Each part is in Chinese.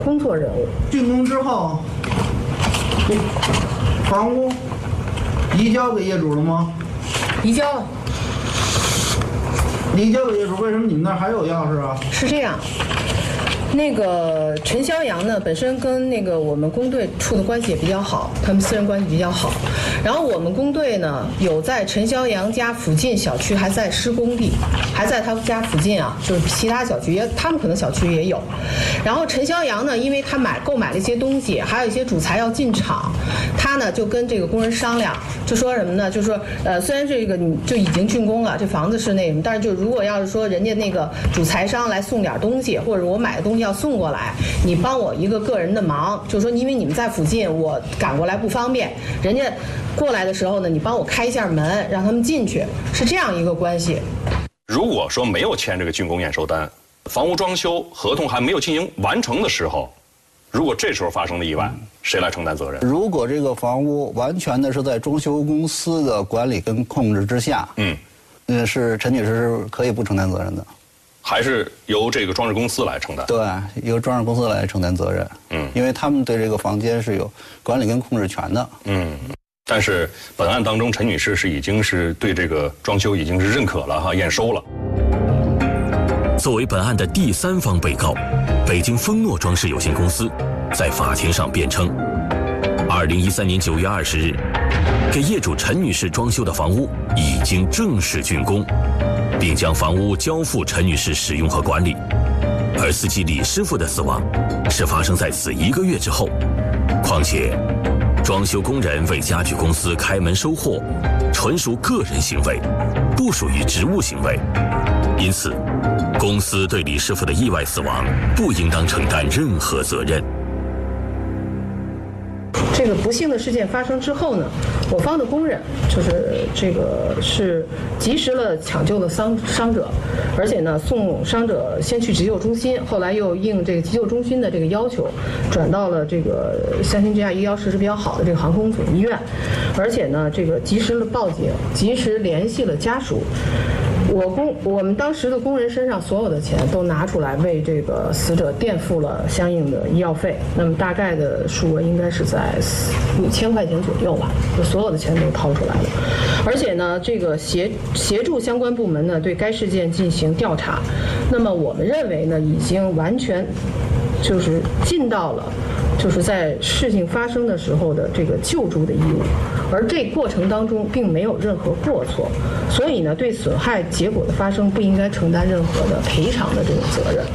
工作任务。 竣工之后，房屋移交给业主了吗？ 移交了。 移交给业主，为什么你们那儿还有钥匙啊？ 是这样。那个陈肖阳呢，本身跟那个我们工队处的关系也比较好，他们私人关系比较好。然后我们工队呢，有在陈肖阳家附近小区还在施工地，还在他家附近啊，就是其他小区也，他们可能小区也有。然后陈肖阳呢，因为他购买了一些东西，还有一些主材要进厂，他呢就跟这个工人商量，就说什么呢？就说虽然这个你就已经竣工了，这房子是那什么，但是就如果要是说人家那个主材商来送点东西，或者我买的东西要送过来，你帮我一个个人的忙，就是说因为你们在附近，我赶过来不方便，人家过来的时候呢，你帮我开一下门，让他们进去，是这样一个关系。 如果说没有签这个竣工验收单，房屋装修合同还没有进行完成的时候，如果这时候发生了意外，谁来承担责任？ 如果这个房屋完全的是在装修公司的管理跟控制之下，是陈女士是可以不承担责任的。 还是由这个装饰公司来承担？ 对，由装饰公司来承担责任。因为他们对这个房间是有管理跟控制权的。 但是本案当中，陈女士已经是对这个装修已经是认可了验收了。 作为本案的第三方被告，北京丰诺装饰有限公司在法庭上辩称，2013年9月20日，给业主陈女士装修的房屋已经正式竣工，并将房屋交付陈女士使用和管理，而司机李师傅的死亡是发生在此1个月之后。况且，装修工人为家具公司开门收货，纯属个人行为，不属于职务行为，因此，公司对李师傅的意外死亡不应当承担任何责任。 这个不幸的事件发生之后呢，我方的工人就是这个是及时了抢救了伤者，而且呢送伤者先去急救中心，后来又应这个急救中心的这个要求，转到了这个三星之家医疗设施比较好的这个航空总医院，而且呢这个及时了报警，及时联系了家属。我们当时的工人身上所有的钱都拿出来为这个死者垫付了相应的医药费，那么大概的数额应该是在5000块钱左右吧，就所有的钱都掏出来了。而且呢，这个协助相关部门呢对该事件进行调查，那么我们认为呢已经完全就是尽到了就是在事情发生的时候的这个救助的义务，而这过程当中并没有任何过错，所以呢，对损害结果的发生不应该承担任何的赔偿的这种责任。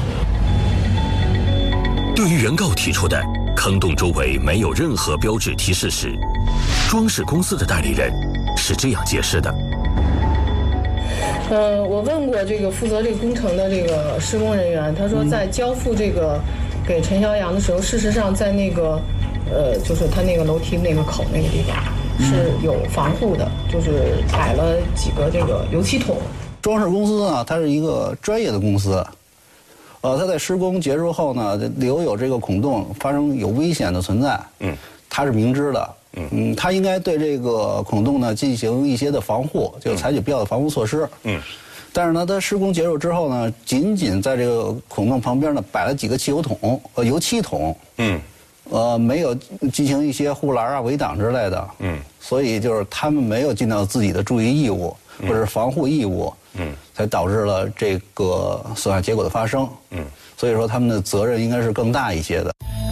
对于原告提出的坑洞周围没有任何标志提示时，装饰公司的代理人是这样解释的： 我问过这个负责这个工程的这个施工人员，他说在交付这个给陈肖阳的时候，事实上在那个就是他那个楼梯那个口那个地方是有防护的，就是摆了几个这个油漆桶。 装饰公司呢，它是一个专业的公司，它在施工结束后呢，留有这个孔洞发生有危险的存在，它是明知的，它应该对这个孔洞呢进行一些的防护，就采取必要的防护措施，但是呢，它施工结束之后呢，仅在这个孔洞旁边呢摆了几个油漆桶，没有进行一些护栏啊、围挡之类的，所以就是他们没有尽到自己的注意义务或者是防护义务，才导致了这个损害结果的发生，所以说他们的责任应该是更大一些的。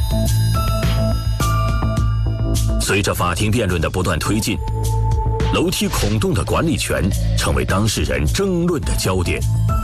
随着法庭辩论的不断推进，楼梯孔洞的管理权成为当事人争论的焦点。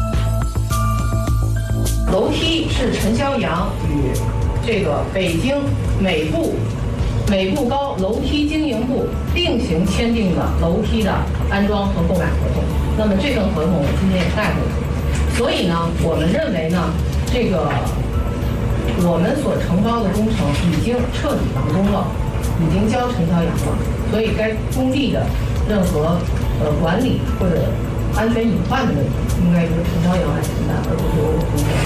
楼梯是陈肖阳与这个北京美步高楼梯经营部另行签订的楼梯的安装和购买合同。那么这份合同我今天也带回去，所以呢，我们认为呢，这个我们所承包的工程已经彻底完工了，已经交陈肖阳了，所以该工地的任何管理或者安全隐患的问题，应该由陈肖阳来承担，而不是由我承担。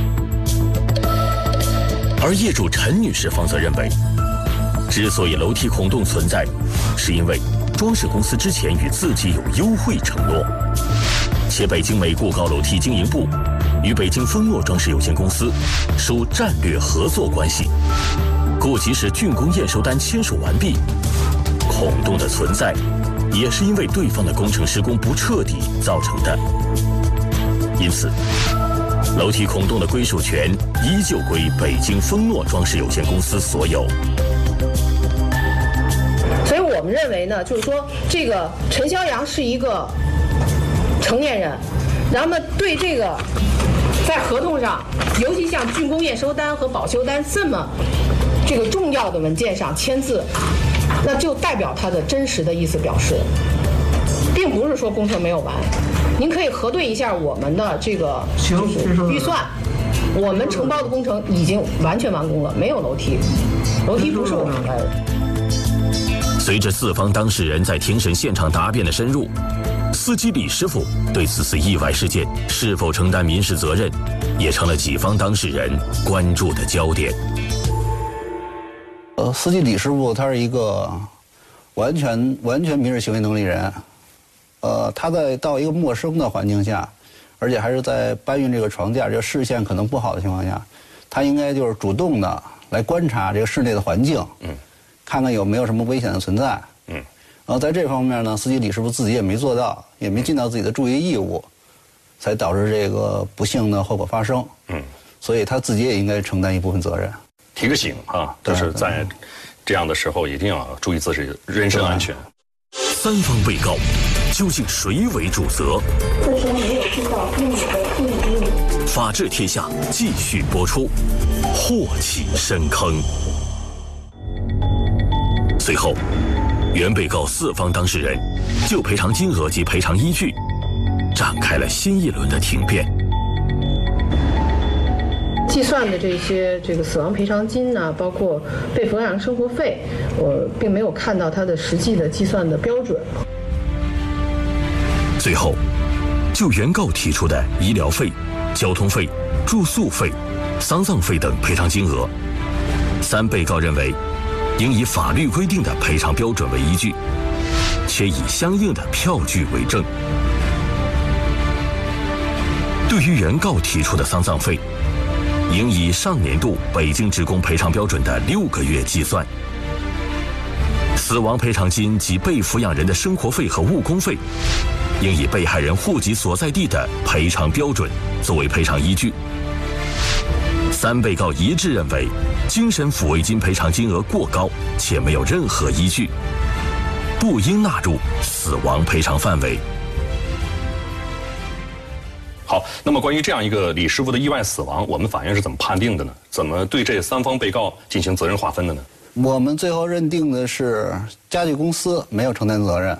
而业主陈女士方则认为，之所以楼梯孔洞存在，是因为装饰公司之前与自己有优惠承诺，且北京美步高楼梯经营部与北京丰诺装饰有限公司属战略合作关系，故即使竣工验收单签署完毕，孔洞的存在也是因为对方的工程施工不彻底造成的。因此，楼体孔洞的归属权依旧归北京丰诺装饰有限公司所有。 所以我们认为呢，就是说这个陈肖阳是一个成年人，那么对这个在合同上，尤其像竣工验收单和保修单这么这个重要的文件上签字，那就代表他的真实的意思表示，并不是说工程没有完。您可以核对一下我们的这个就是预算，我们承包的工程已经完全完工了，没有楼梯，楼梯不是我们承包的。 随着四方当事人在庭审现场答辩的深入，司机李师傅对此次意外事件是否承担民事责任，也成了己方当事人关注的焦点。 司机李师傅他是一个完全民事行为能力人，他在到一个陌生的环境下，而且还是在搬运这个床架，这个视线可能不好的情况下，他应该就是主动的来观察这个室内的环境，看看有没有什么危险的存在，然后在这方面呢，司机李师傅自己也没做到，也没尽到自己的注意义务，才导致这个不幸的后果发生，所以他自己也应该承担一部分责任。 提个醒啊，就是在这样的时候一定要注意自己人身安全。 三方被告究竟谁为主责？ 自身没有尽到应有的注意义务。 法治天下继续播出，祸起深坑。随后，原被告四方当事人就赔偿金额及赔偿依据展开了新一轮的庭辩。 计算的这个死亡赔偿金呢，包括被抚养人生活费，我并没有看到它的实际的计算的标准。 最后，就原告提出的医疗费、交通费、住宿费、丧葬费等赔偿金额，三被告认为应以法律规定的赔偿标准为依据，且以相应的票据为证。对于原告提出的丧葬费，应以上年度北京职工赔偿标准的6个月计算。死亡赔偿金及被抚养人的生活费和误工费，应以被害人户籍所在地的赔偿标准作为赔偿依据。三被告一致认为，精神抚慰金赔偿金额过高，且没有任何依据，不应纳入死亡赔偿范围。 好，那么关于这样一个李师傅的意外死亡，我们法院是怎么判定的呢？怎么对这三方被告进行责任划分的呢？ 我们最后认定的是家具公司没有承担责任，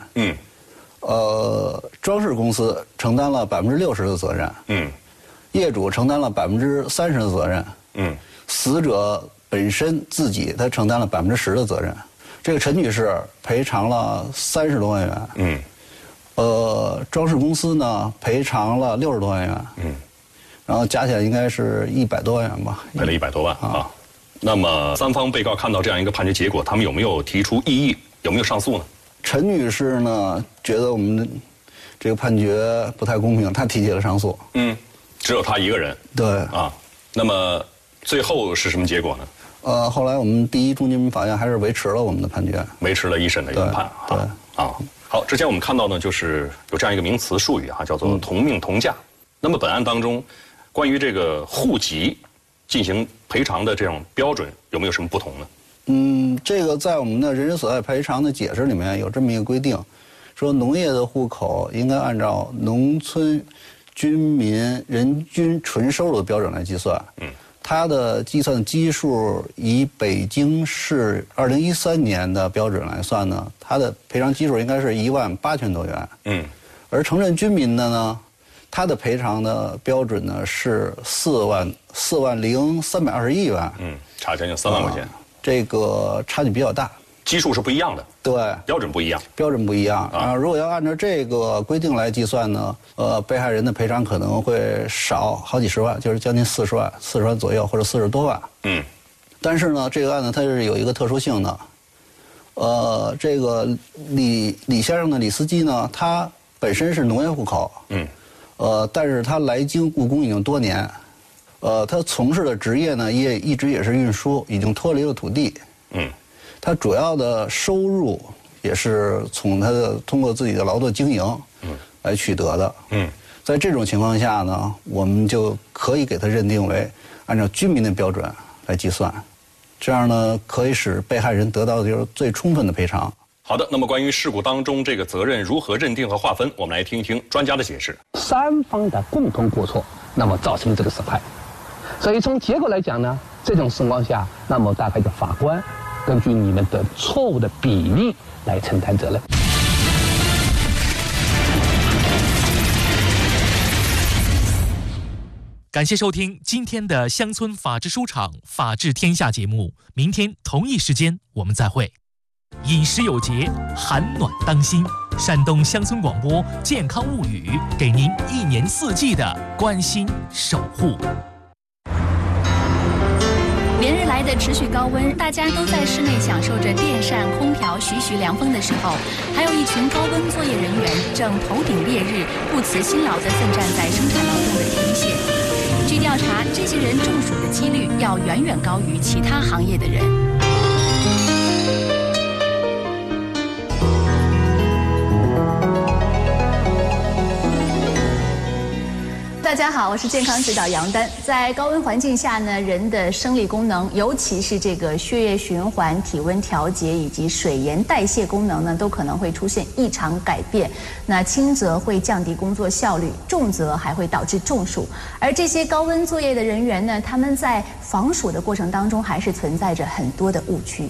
装饰公司承担了60%的责任，业主承担了30%的责任，死者本身自己他承担了10%的责任。这个陈女士赔偿了30多万元，装饰公司呢赔偿了60多万元，然后加起来应该是100多万元吧， 赔了100多万啊。那么三方被告看到这样一个判决结果，他们有没有提出异议，有没有上诉呢？ 陈女士呢觉得我们的这个判决不太公平，她提起了上诉。 只有她一个人。 对啊，那么最后是什么结果呢？ 后来我们第一中级人民法院还是维持了我们的判决， 维持了一审的原判。 对啊。好，之前我们看到呢，就是有这样一个名词术语叫做同命同价。那么本案当中，关于这个户籍进行赔偿的这种标准有没有什么不同呢？ 这个在我们的人身损害赔偿的解释里面有这么一个规定，说农业的户口应该按照农村居民人均纯收入的标准来计算。它的计算基数以北京市2013年的标准来算呢，它的赔偿基数应该是18000多元。而城镇居民的呢，它的赔偿的标准呢是40321元。 差将近3万块钱。 这个差距比较大。 基数是不一样的。 对， 标准不一样。 标准不一样啊！如果要按照这个规定来计算呢，被害人的赔偿可能会少好几十万，就是将近40万左右，或者40多万。但是呢，这个案子它是有一个特殊性的。这个李先生的李司机呢，他本身是农业户口。 但是他来京务工已经多年，他从事的职业呢也一直是运输，已经脱离了土地。他主要的收入也是通过自己的劳作经营来取得的。在这种情况下呢，我们就可以给他认定为按照居民的标准来计算，这样呢可以使被害人得到的就是最充分的赔偿。 好的，那么关于事故当中这个责任如何认定和划分，我们来听一听专家的解释。 3方的共同过错，那么造成这个损害。所以从结果来讲呢，这种情况下，那么大概就法官根据你们的错误的比例来承担责任。 感谢收听今天的乡村法制书场法治天下节目，明天同一时间我们再会。饮食有节，寒暖当心。山东乡村广播健康物语，给您1年4季的关心守护。 连日来的持续高温，大家都在室内享受着电扇、空调徐徐凉风的时候，还有一群高温作业人员正头顶烈日，不辞辛劳地奋战在生产劳动的第一线。据调查，这些人中暑的几率要远远高于其他行业的人。大家好，我是健康指导杨丹。在高温环境下呢，人的生理功能，尤其是这个血液循环、体温调节以及水盐代谢功能呢，都可能会出现异常改变。那轻则会降低工作效率，重则还会导致中暑。而这些高温作业的人员呢，他们在防暑的过程当中，还是存在着很多的误区。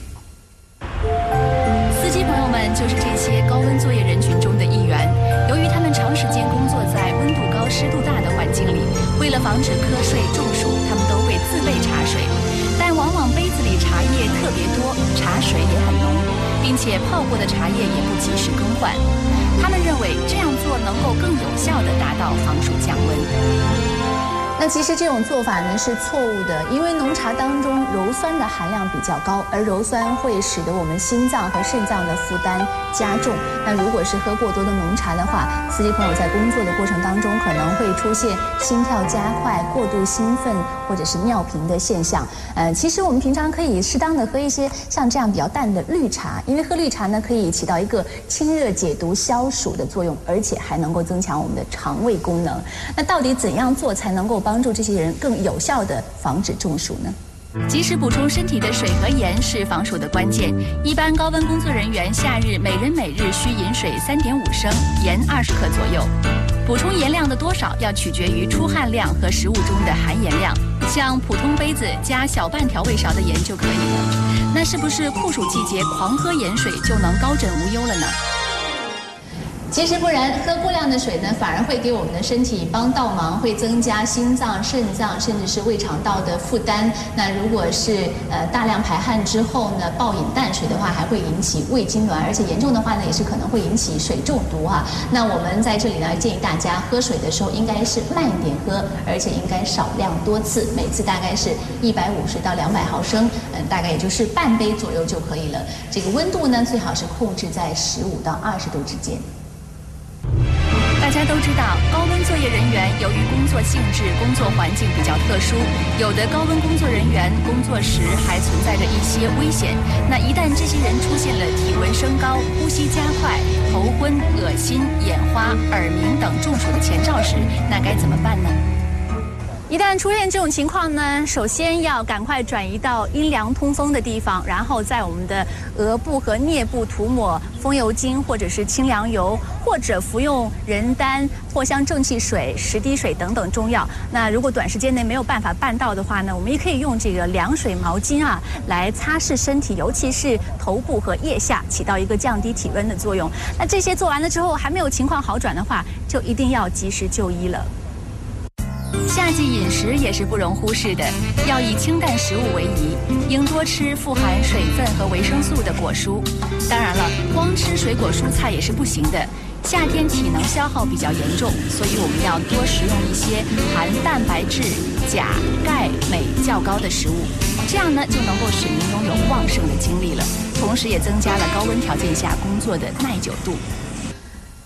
司机朋友们就是这些高温作业人群中的一员。由于他们长时间工作在温度高、湿度大的环境里，为了防止瞌睡、中暑，他们都会自备茶水。但往往杯子里茶叶特别多，茶水也很浓，并且泡过的茶叶也不及时更换。他们认为这样做能够更有效地达到防暑降温。那其实这种做法呢是错误的，因为浓茶当中鞣酸的含量比较高，而鞣酸会使得我们心脏和肾脏的负担加重。那如果是喝过多的浓茶的话，司机朋友在工作的过程当中可能会出现心跳加快、过度兴奋或者是尿频的现象。其实我们平常可以适当的喝一些像这样比较淡的绿茶，因为喝绿茶呢可以起到一个清热解毒、消暑的作用，而且还能够增强我们的肠胃功能。那到底怎样做才能够帮助这些人更有效地防止中暑呢？及时补充身体的水和盐是防暑的关键。一般高温工作人员夏日每人每日需饮水3.5升，盐20克左右。补充盐量的多少要取决于出汗量和食物中的含盐量。像普通杯子加小半调味勺的盐就可以了。那是不是酷暑季节狂喝盐水就能高枕无忧了呢？其实不然，喝过量的水呢，反而会给我们的身体帮倒忙，会增加心脏、肾脏甚至是胃肠道的负担。那如果是大量排汗之后呢，暴饮淡水的话，还会引起胃痉挛，而且严重的话呢，也是可能会引起水中毒哈。那我们在这里呢，建议大家喝水的时候应该是慢一点喝，而且应该少量多次，每次大概是150到200毫升，大概也就是半杯左右就可以了。这个温度呢，最好是控制在15到20度之间。大家都知道，高温作业人员由于工作性质、工作环境比较特殊，有的高温工作人员工作时还存在着一些危险。那一旦这些人出现了体温升高、呼吸加快、头昏、恶心、眼花、耳鸣等中暑的前兆时，那该怎么办呢？一旦出现这种情况呢，首先要赶快转移到阴凉通风的地方，然后在我们的额部和颞部涂抹风油精或者是清凉油，或者服用人丹、藿香正气水、10滴水等等中药。那如果短时间内没有办法办到的话呢，我们也可以用这个凉水毛巾来擦拭身体，尤其是头部和腋下，起到一个降低体温的作用。那这些做完了之后还没有情况好转的话，就一定要及时就医了。夏季饮食也是不容忽视的，要以清淡食物为宜，应多吃富含水分和维生素的果蔬。当然了，光吃水果蔬菜也是不行的。夏天体能消耗比较严重，所以我们要多食用一些含蛋白质、钾、钙、镁较高的食物，这样呢就能够使您拥有旺盛的精力了，同时也增加了高温条件下工作的耐久度。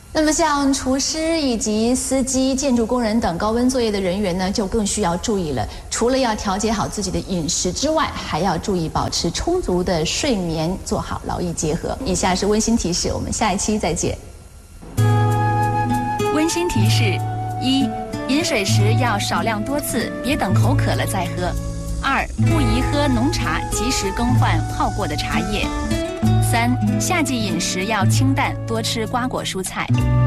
那么像厨师以及司机、建筑工人等高温作业的人员呢，就更需要注意了。除了要调节好自己的饮食之外，还要注意保持充足的睡眠，做好劳逸结合。以下是温馨提示，我们下一期再见。温馨提示：一、饮水时要少量多次，别等口渴了再喝。2、不宜喝浓茶，及时更换泡过的茶叶。3、夏季饮食要清淡，多吃瓜果蔬菜。